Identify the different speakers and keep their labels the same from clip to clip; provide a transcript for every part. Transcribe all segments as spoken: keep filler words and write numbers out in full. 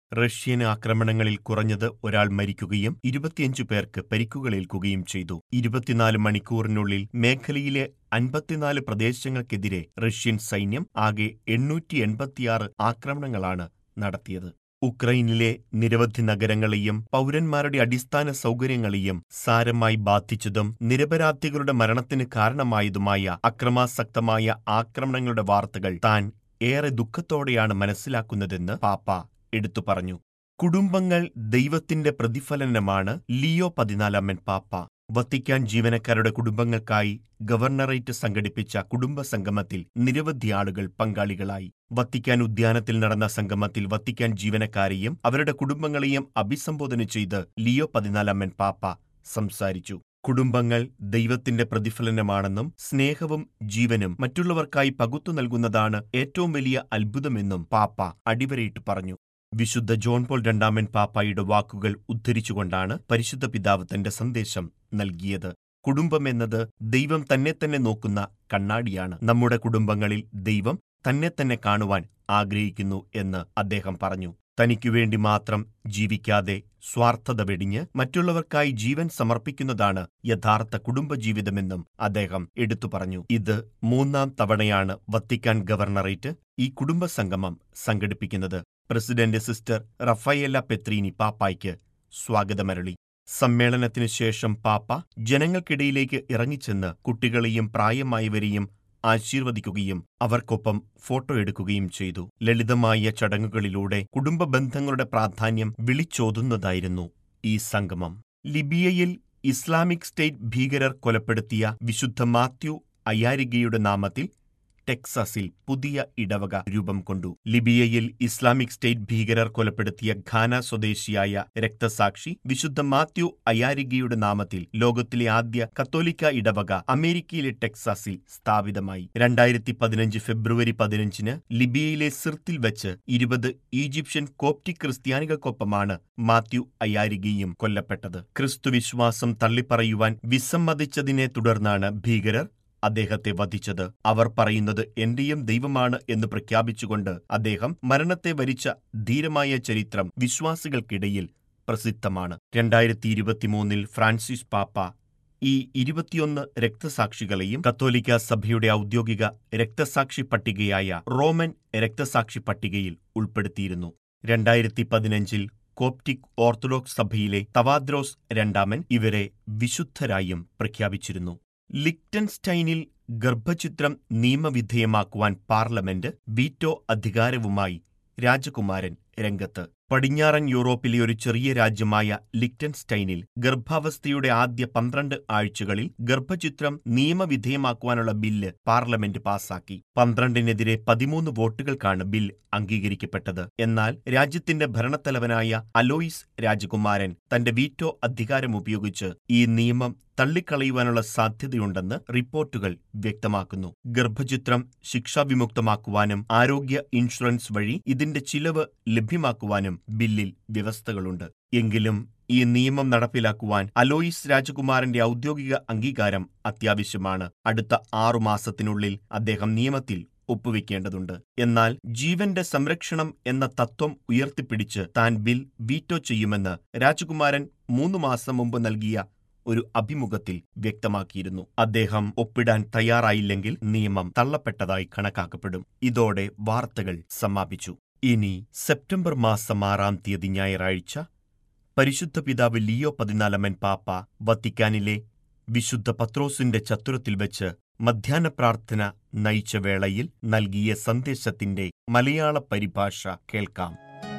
Speaker 1: Russian ആക്രമണങ്ങളിൽ കുറഞ്ഞത് ഒരാൾ മരിക്കുകയും ഇരുപത്തിയഞ്ചു പേർക്ക് പരിക്കുകളേൽക്കുകയും ചെയ്തു. ഇരുപത്തിനാല് മണിക്കൂറിനുള്ളിൽ മേഖലയിലെ അൻപത്തിനാല് പ്രദേശങ്ങൾക്കെതിരെ റഷ്യൻ സൈന്യം ആകെ എണ്ണൂറ്റി എൺപത്തിയാറ് ആക്രമണങ്ങളാണ് നടത്തിയത്. ഉക്രൈനിലെ നിരവധി നഗരങ്ങളെയും പൗരന്മാരുടെ അടിസ്ഥാന സൗകര്യങ്ങളെയും സാരമായി ബാധിച്ചതും നിരപരാധികളുടെ മരണത്തിന് കാരണമായതുമായ അക്രമാസക്തമായ ആക്രമണങ്ങളുടെ വാർത്തകൾ താൻ ഏറെ ദുഃഖത്തോടെയാണ് മനസ്സിലാക്കുന്നതെന്ന് പാപ്പ എടുത്തു പറഞ്ഞു. കുടുംബങ്ങൾ ദൈവത്തിന്റെ പ്രതിഫലനമാണ് ലിയോ പതിനാലാമൻ പാപ്പ. വത്തിക്കാൻ ജീവനക്കാരുടെ കുടുംബങ്ങൾക്കായി ഗവർണറേറ്റ് സംഘടിപ്പിച്ച കുടുംബ സംഗമത്തിൽ നിരവധി ആളുകൾ പങ്കാളികളായി. വത്തിക്കാൻ ഉദ്യാനത്തിൽ നടന്ന സംഗമത്തിൽ വത്തിക്കാൻ ജീവനക്കാരെയും അവരുടെ കുടുംബങ്ങളെയും അഭിസംബോധന ചെയ്ത് ലിയോ പതിനാലാമൻ പാപ്പ സംസാരിച്ചു. കുടുംബങ്ങൾ ദൈവത്തിന്റെ പ്രതിഫലനമാണെന്നും സ്നേഹവും ജീവനും മറ്റുള്ളവർക്കായി പകുത്തു നൽകുന്നതാണ് ഏറ്റവും വലിയ അത്ഭുതമെന്നും പാപ്പ അടിവരയിട്ട് പറഞ്ഞു. വിശുദ്ധ ജോൺ പോൾ രണ്ടാമൻ പാപ്പായുടെ വാക്കുകൾ ഉദ്ധരിച്ചുകൊണ്ടാണ് പരിശുദ്ധ പിതാവ് തന്റെ സന്ദേശം നൽകിയത്. കുടുംബമെന്നത് ദൈവം തന്നെ തന്നെ നോക്കുന്ന കണ്ണാടിയാണ്. നമ്മുടെ കുടുംബങ്ങളിൽ ദൈവം തന്നെ തന്നെ കാണുവാൻ ആഗ്രഹിക്കുന്നു എന്ന് അദ്ദേഹം പറഞ്ഞു. തനിക്കുവേണ്ടി മാത്രം ജീവിക്കാതെ സ്വാർത്ഥത വെടിഞ്ഞ് മറ്റുള്ളവർക്കായി ജീവൻ സമർപ്പിക്കുന്നതാണ് യഥാർത്ഥ കുടുംബജീവിതമെന്നും അദ്ദേഹം എടുത്തു പറഞ്ഞു. ഇത് മൂന്നാം തവണയാണ് വത്തിക്കാൻ ഗവർണറേറ്റ് ഈ കുടുംബസംഗമം സംഘടിപ്പിക്കുന്നത്. President sister റഫായേല പെത്രീനി പാപ്പായ്ക്ക് സ്വാഗതമരളി. സമ്മേളനത്തിനു ശേഷം പാപ്പ ജനങ്ങൾക്കിടയിലേക്ക് ഇറങ്ങിച്ചെന്ന് കുട്ടികളെയും പ്രായമായവരെയും ആശീർവദിക്കുകയും അവർക്കൊപ്പം ഫോട്ടോ എടുക്കുകയും ചെയ്തു. ലളിതമായ ചടങ്ങുകളിലൂടെ കുടുംബ ബന്ധങ്ങളുടെ പ്രാധാന്യം വിളിച്ചോതുന്നതായിരുന്നു ഈ സംഗമം. ലിബിയയിൽ ഇസ്ലാമിക് സ്റ്റേറ്റ് ഭീകരർ കൊലപ്പെടുത്തിയ വിശുദ്ധ മാത്യു അയാരിഗയുടെ നാമത്തിൽ ടെക്സാസിൽ പുതിയ ഇടവക രൂപം കൊണ്ടു. ലിബിയയിൽ ഇസ്ലാമിക് സ്റ്റേറ്റ് ഭീകരർ കൊലപ്പെടുത്തിയ ഘാന സ്വദേശിയായ രക്തസാക്ഷി വിശുദ്ധ മാത്യു അയാരിഗയുടെ നാമത്തിൽ ലോകത്തിലെ ആദ്യ കത്തോലിക്ക ഇടവക അമേരിക്കയിലെ ടെക്സാസിൽ സ്ഥാപിതമായി. രണ്ടായിരത്തി പതിനഞ്ച് ഫെബ്രുവരി പതിനഞ്ചിന് ലിബിയയിലെ സിർത്തിൽ വെച്ച് ഇരുപത് ഈജിപ്ഷ്യൻ കോപ്റ്റിക് ക്രിസ്ത്യാനികൾക്കൊപ്പമാണ് മാത്യു അയാരിഗയും കൊല്ലപ്പെട്ടത്. ക്രിസ്തുവിശ്വാസം തള്ളിപ്പറയുവാൻ വിസമ്മതിച്ചതിനെ തുടർന്നാണ് ഭീകരർ അദ്ദേഹത്തെ വധിച്ചത്. അവർ പറയുന്നത് എന്റെയും ദൈവമാണ് എന്ന് പ്രഖ്യാപിച്ചുകൊണ്ട് അദ്ദേഹം മരണത്തെ വരിച്ച ധീരമായ ചരിത്രം വിശ്വാസികൾക്കിടയിൽ പ്രസിദ്ധമാണ്. രണ്ടായിരത്തി ഇരുപത്തിമൂന്നിൽ ഫ്രാൻസിസ് പാപ്പ ഈ ഇരുപത്തിയൊന്ന് രക്തസാക്ഷികളെയും കത്തോലിക്ക സഭയുടെ ഔദ്യോഗിക രക്തസാക്ഷി പട്ടികയായ റോമൻ രക്തസാക്ഷി പട്ടികയിൽ ഉൾപ്പെടുത്തിയിരുന്നു. രണ്ടായിരത്തി പതിനഞ്ചിൽ കോപ്റ്റിക് ഓർത്തഡോക്സ് സഭയിലെ തവാദ്രോസ് രണ്ടാമൻ ഇവരെ വിശുദ്ധരായും പ്രഖ്യാപിച്ചിരുന്നു. ലിക്റ്റൻസ്റ്റൈനിൽ ഗർഭചിത്രം നിയമവിധേയമാക്കുവാൻ പാർലമെന്റ് വീറ്റോ അധികാരവുമായി രാജകുമാരൻ രംഗത്ത്. പടിഞ്ഞാറൻ യൂറോപ്പിലെ ഒരു ചെറിയ രാജ്യമായ ലിക്റ്റൻസ്റ്റൈനിൽ ഗർഭാവസ്ഥയുടെ ആദ്യ പന്ത്രണ്ട് ആഴ്ചകളിൽ ഗർഭചിത്രം നിയമവിധേയമാക്കുവാനുള്ള ബില്ല് പാർലമെന്റ് പാസാക്കി. പന്ത്രണ്ടിനെതിരെ പതിമൂന്ന് വോട്ടുകൾക്കാണ് ബിൽ അംഗീകരിക്കപ്പെട്ടത്. എന്നാൽ രാജ്യത്തിന്റെ ഭരണത്തലവനായ അലോയിസ് രാജകുമാരൻ തന്റെ വീറ്റോ അധികാരം ഉപയോഗിച്ച് ഈ നിയമം തള്ളിക്കളയുവാനുള്ള സാധ്യതയുണ്ടെന്ന് റിപ്പോർട്ടുകൾ വ്യക്തമാക്കുന്നു. ഗർഭചിത്രം ശിക്ഷാവിമുക്തമാക്കുവാനും ആരോഗ്യ ഇൻഷുറൻസ് വഴി ഇതിന്റെ ചിലവ് ലഭ്യമാക്കുവാനും ബില്ലിൽ വ്യവസ്ഥകളുണ്ട്. എങ്കിലും ഈ നിയമം നടപ്പിലാക്കുവാൻ അലോയിസ് രാജകുമാരന്റെ ഔദ്യോഗിക അംഗീകാരം അത്യാവശ്യമാണ്. അടുത്ത ആറുമാസത്തിനുള്ളിൽ അദ്ദേഹം നിയമത്തിൽ ഒപ്പുവെക്കേണ്ടതുണ്ട്. എന്നാൽ ജീവന്റെ സംരക്ഷണം എന്ന തത്വം ഉയർത്തിപ്പിടിച്ച് താൻ ബിൽ വീറ്റോ ചെയ്യുമെന്ന് രാജകുമാരൻ മൂന്നു മാസം മുമ്പ് നൽകിയ ഒരു അഭിമുഖത്തിൽ വ്യക്തമാക്കിയിരുന്നു. അദ്ദേഹം ഒപ്പിടാൻ തയ്യാറായില്ലെങ്കിൽ നിയമം തള്ളപ്പെട്ടതായി കണക്കാക്കപ്പെടും. ഇതോടെ വാർത്തകൾ സമാപിച്ചു. ഇനി സെപ്റ്റംബർ മാസം ആറാം തീയതി ഞായറാഴ്ച പരിശുദ്ധ പിതാവ് ലിയോ പതിനാലാമൻ പാപ്പ വത്തിക്കാനിലെ വിശുദ്ധ പത്രോസിന്റെ ചത്തുരത്തിൽ വെച്ച് മധ്യാഹ്ന പ്രാർത്ഥന നയിച്ച വേളയിൽ നൽകിയ സന്ദേശത്തിന്റെ മലയാള പരിഭാഷ കേൾക്കാം.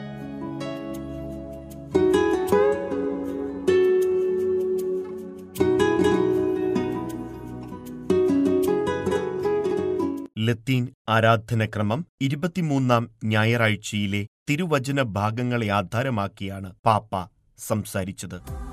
Speaker 1: ലത്തീൻ ആരാധനക്രമം ഇരുപത്തിമൂന്നാം ഞായറാഴ്ചയിലെ തിരുവചന ഭാഗങ്ങളെ ആധാരമാക്കിയാണ് പാപ്പ സംസാരിച്ചത്.